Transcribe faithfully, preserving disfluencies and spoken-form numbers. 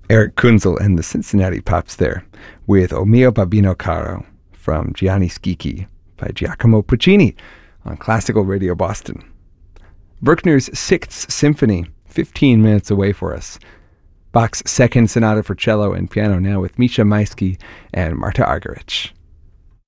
Eric Kunzel and the Cincinnati Pops there, with O Mio Babbino Caro from Gianni Schicchi by Giacomo Puccini on Classical Radio Boston. Bruckner's Sixth Symphony, fifteen minutes away for us. Bach's Second Sonata for Cello and Piano now with Misha Maisky and Marta Argerich.